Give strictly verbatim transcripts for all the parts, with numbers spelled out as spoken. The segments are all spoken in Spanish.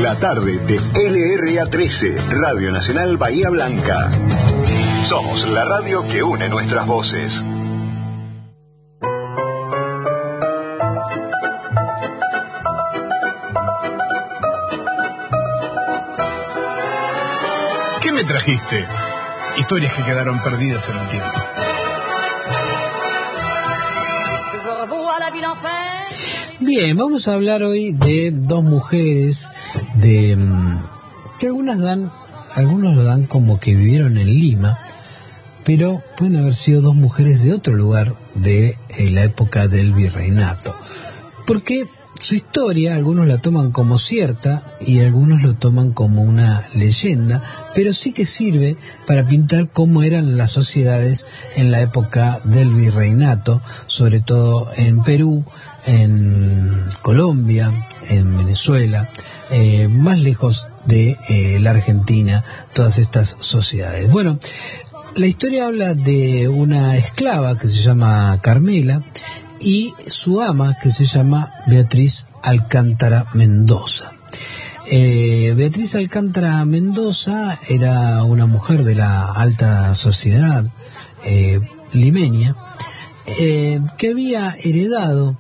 La tarde de L R A trece, Radio Nacional Bahía Blanca. Somos la radio que une nuestras voces. ¿Qué me trajiste? Historias que quedaron perdidas en el tiempo. Bien, vamos a hablar hoy de dos mujeres de que algunas dan, algunos lo dan como que vivieron en Lima, pero pueden haber sido dos mujeres de otro lugar de eh, la época del virreinato, porque su historia algunos la toman como cierta y algunos lo toman como una leyenda, pero sí que sirve para pintar cómo eran las sociedades en la época del virreinato, sobre todo en Perú, en Colombia, en Venezuela, eh, más lejos de eh, la Argentina, todas estas sociedades. Bueno, la historia habla de una esclava que se llama Carmela y su ama que se llama Beatriz Alcántara Mendoza. Eh, Beatriz Alcántara Mendoza era una mujer de la alta sociedad eh, limeña eh, que había heredado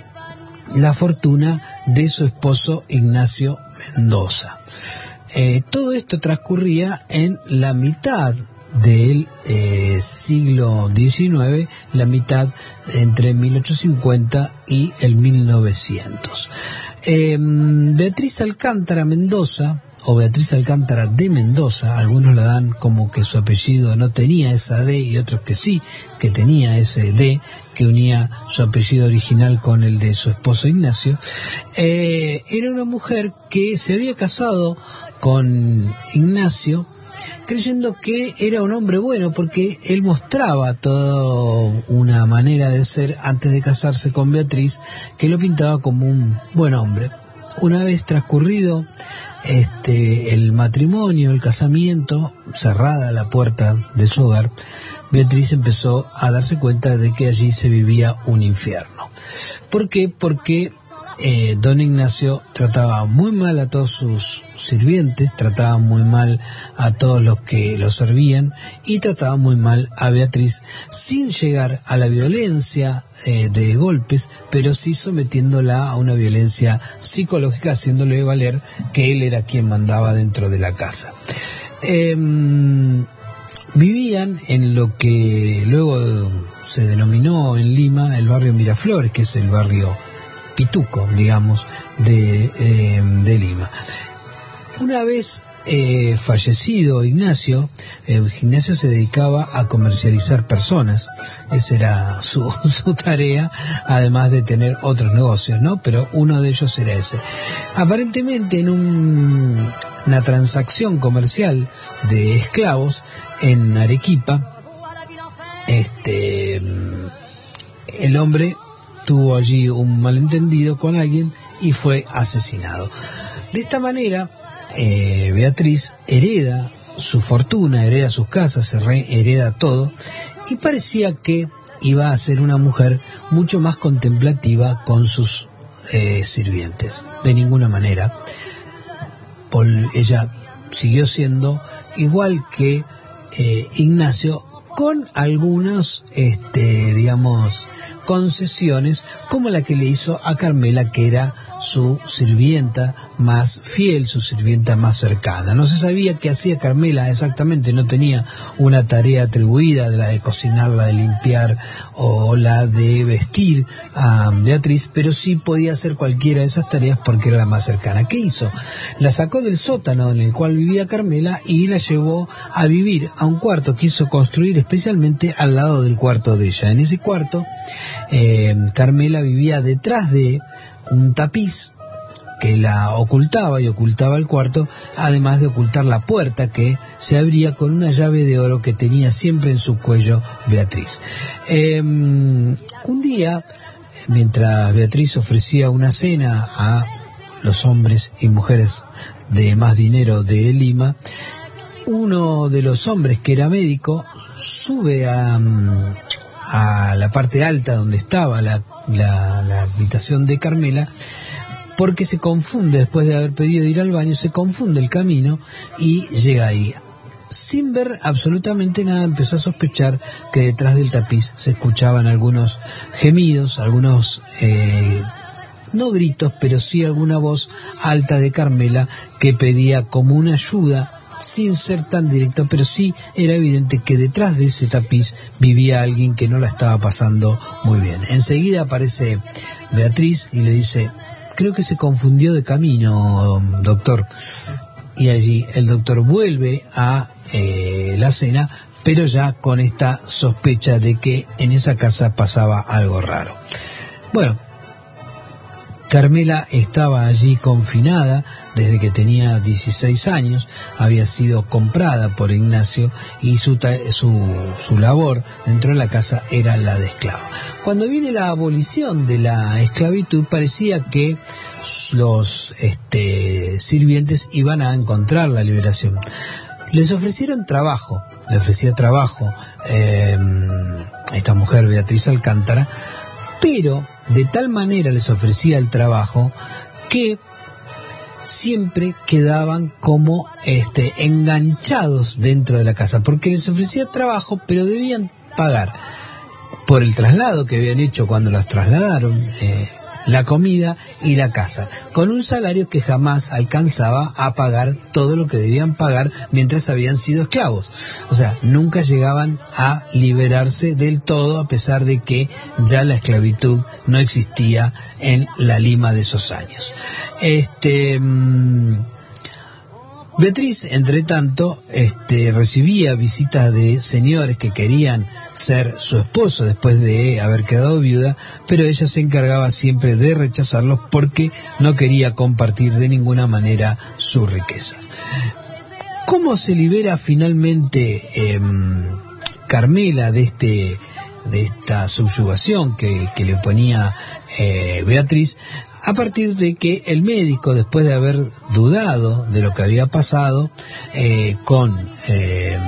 la fortuna de su esposo Ignacio Mendoza. Eh, todo esto transcurría en la mitad del eh, siglo diecinueve, la mitad entre mil ochocientos cincuenta y el mil novecientos. Eh, Beatriz Alcántara Mendoza, o Beatriz Alcántara de Mendoza, algunos la dan como que su apellido no tenía esa D y otros que sí, que tenía ese D, que unía su apellido original con el de su esposo Ignacio. Eh, era una mujer que se había casado con Ignacio creyendo que era un hombre bueno, porque él mostraba toda una manera de ser antes de casarse con Beatriz, que lo pintaba como un buen hombre. Una vez transcurrido este el matrimonio, el casamiento, cerrada la puerta de su hogar, Beatriz empezó a darse cuenta de que allí se vivía un infierno. ¿Por qué? Porque Eh, don Ignacio trataba muy mal a todos sus sirvientes, trataba muy mal a todos los que lo servían y trataba muy mal a Beatriz, sin llegar a la violencia eh, de golpes, pero sí sometiéndola a una violencia psicológica, haciéndole valer que él era quien mandaba dentro de la casa. Eh, vivían en lo que luego se denominó en Lima el barrio Miraflores, que es el barrio pituco, digamos, de, eh, de Lima. Una vez eh, fallecido Ignacio, eh, Ignacio se dedicaba a comercializar personas. Esa era su, su tarea, además de tener otros negocios, ¿no? Pero uno de ellos era ese. Aparentemente en un, una transacción comercial de esclavos en Arequipa, este, el hombre tuvo allí un malentendido con alguien y fue asesinado. De esta manera, eh, Beatriz hereda su fortuna, hereda sus casas, hereda todo, y parecía que iba a ser una mujer mucho más contemplativa con sus eh, sirvientes. De ninguna manera. Paul, ella siguió siendo igual que eh, Ignacio, con algunas, este, digamos, concesiones, como la que le hizo a Carmela, que era su sirvienta más fiel, su sirvienta más cercana. No se sabía qué hacía Carmela exactamente, no tenía una tarea atribuida, de la de cocinar, la de limpiar o la de vestir a Beatriz, pero sí podía hacer cualquiera de esas tareas porque era la más cercana. ¿Qué hizo? La sacó del sótano en el cual vivía Carmela y la llevó a vivir a un cuarto que hizo construir especialmente al lado del cuarto de ella. En ese cuarto, eh, Carmela vivía detrás de un tapiz que la ocultaba y ocultaba el cuarto, además de ocultar la puerta que se abría con una llave de oro que tenía siempre en su cuello Beatriz. Eh, un día, mientras Beatriz ofrecía una cena a los hombres y mujeres de más dinero de Lima, uno de los hombres, que era médico, sube a, a la parte alta donde estaba la, la, la habitación de Carmela porque se confunde, después de haber pedido ir al baño, se confunde el camino y llega ahí. Sin ver absolutamente nada, empezó a sospechar que detrás del tapiz se escuchaban algunos gemidos, algunos, eh, no gritos, pero sí alguna voz alta de Carmela que pedía como una ayuda, sin ser tan directo, pero sí era evidente que detrás de ese tapiz vivía alguien que no la estaba pasando muy bien. Enseguida aparece Beatriz y le dice: creo que se confundió de camino, doctor. Y allí el doctor vuelve a eh, la cena, pero ya con esta sospecha de que en esa casa pasaba algo raro. Bueno, Carmela estaba allí confinada desde que tenía dieciséis años, había sido comprada por Ignacio y su, su, su labor dentro de la casa era la de esclava. Cuando viene la abolición de la esclavitud, parecía que los este, sirvientes iban a encontrar la liberación. Les ofrecieron trabajo, le ofrecía trabajo eh, esta mujer Beatriz Alcántara, pero de tal manera les ofrecía el trabajo que siempre quedaban como este, enganchados dentro de la casa, porque les ofrecía trabajo, pero debían pagar por el traslado que habían hecho cuando las trasladaron, eh, la comida y la casa, con un salario que jamás alcanzaba a pagar todo lo que debían pagar mientras habían sido esclavos. O sea, nunca llegaban a liberarse del todo, a pesar de que ya la esclavitud no existía en la Lima de esos años. Este... Mmm, Beatriz, entre tanto, este, recibía visitas de señores que querían ser su esposo después de haber quedado viuda, pero ella se encargaba siempre de rechazarlos porque no quería compartir de ninguna manera su riqueza. ¿Cómo se libera finalmente eh, Carmela de este de esta subyugación que, que le ponía eh, Beatriz? A partir de que el médico, después de haber dudado de lo que había pasado, eh, con eh,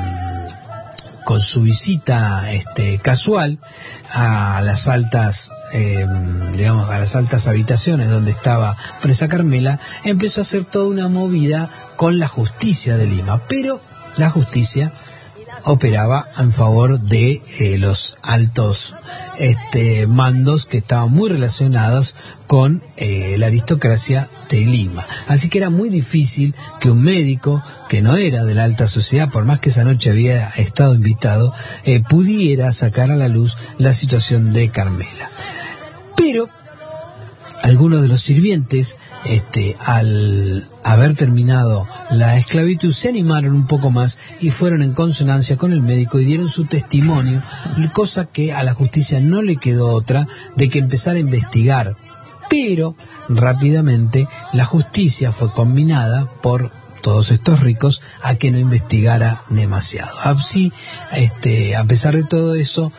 con su visita este, casual a las altas, eh, digamos, a las altas habitaciones donde estaba presa Carmela, empezó a hacer toda una movida con la justicia de Lima, pero la justicia operaba en favor de eh, los altos este, mandos que estaban muy relacionados con eh, la aristocracia de Lima. Así que era muy difícil que un médico que no era de la alta sociedad, por más que esa noche había estado invitado, eh, pudiera sacar a la luz la situación de Carmela. Pero algunos de los sirvientes, este, al haber terminado la esclavitud, se animaron un poco más y fueron en consonancia con el médico y dieron su testimonio, cosa que a la justicia no le quedó otra de que empezar a investigar. Pero rápidamente la justicia fue combinada por todos estos ricos a que no investigara demasiado. Así, este, a pesar de todo eso,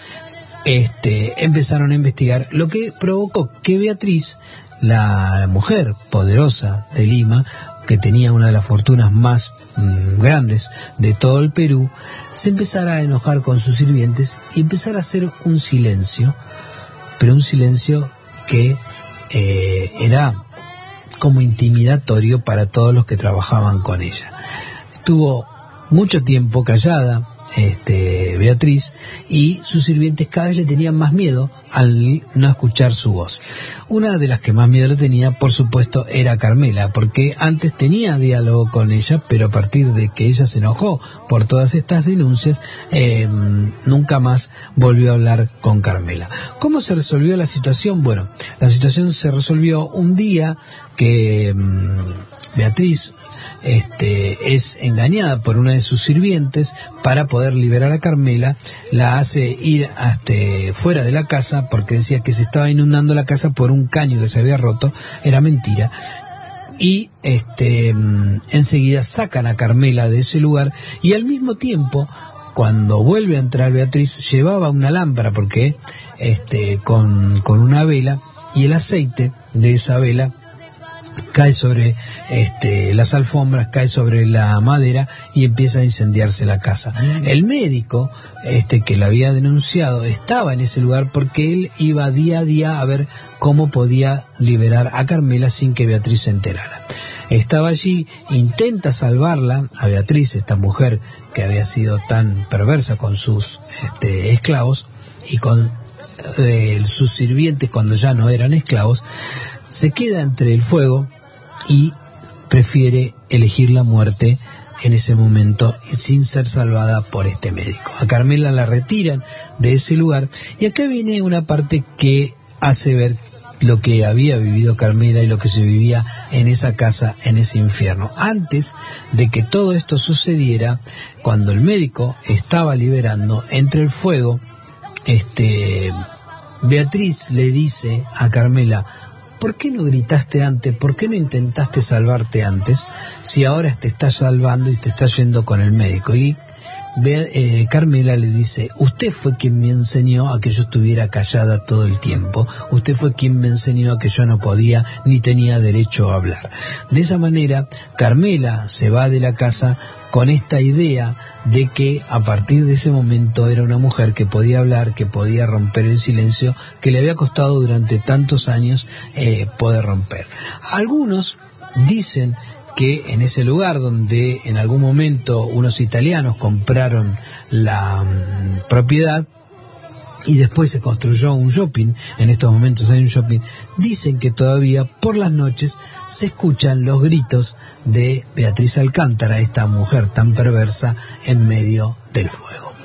Este, empezaron a investigar, lo que provocó que Beatriz, la, la mujer poderosa de Lima, que tenía una de las fortunas más mmm, grandes de todo el Perú, se empezara a enojar con sus sirvientes y empezara a hacer un silencio, pero un silencio que eh, era como intimidatorio para todos los que trabajaban con ella. Estuvo mucho tiempo callada Este, Beatriz, y sus sirvientes cada vez le tenían más miedo al no escuchar su voz. Una de las que más miedo le tenía, por supuesto, era Carmela, porque antes tenía diálogo con ella, pero a partir de que ella se enojó por todas estas denuncias, eh, nunca más volvió a hablar con Carmela. ¿Cómo se resolvió la situación? Bueno, la situación se resolvió un día que um, Beatriz Este, es engañada por una de sus sirvientes para poder liberar a Carmela, la hace ir hasta fuera de la casa porque decía que se estaba inundando la casa por un caño que se había roto. Era mentira. Y este, enseguida sacan a Carmela de ese lugar, y al mismo tiempo, cuando vuelve a entrar Beatriz, llevaba una lámpara porque este, con, con una vela, y el aceite de esa vela cae sobre este, las alfombras, cae sobre la madera y empieza a incendiarse la casa. El médico este, que la había denunciado estaba en ese lugar porque él iba día a día a ver cómo podía liberar a Carmela sin que Beatriz se enterara. Estaba allí, intenta salvarla a Beatriz, esta mujer que había sido tan perversa con sus este, esclavos y con eh, sus sirvientes cuando ya no eran esclavos. Se queda entre el fuego y prefiere elegir la muerte en ese momento sin ser salvada por este médico. A Carmela la retiran de ese lugar y acá viene una parte que hace ver lo que había vivido Carmela y lo que se vivía en esa casa, en ese infierno. Antes de que todo esto sucediera, cuando el médico estaba liberando entre el fuego, este, Beatriz le dice a Carmela: ¿por qué no gritaste antes? ¿Por qué no intentaste salvarte antes? Si ahora te estás salvando y te estás yendo con el médico. Y eh, Carmela le dice: usted fue quien me enseñó a que yo estuviera callada todo el tiempo. Usted fue quien me enseñó a que yo no podía ni tenía derecho a hablar. De esa manera, Carmela se va de la casa con esta idea de que a partir de ese momento era una mujer que podía hablar, que podía romper el silencio que le había costado durante tantos años eh, poder romper. Algunos dicen que en ese lugar donde en algún momento unos italianos compraron la um, propiedad y después se construyó un shopping, en estos momentos hay un shopping, dicen que todavía por las noches se escuchan los gritos de Beatriz Alcántara, esta mujer tan perversa en medio del fuego.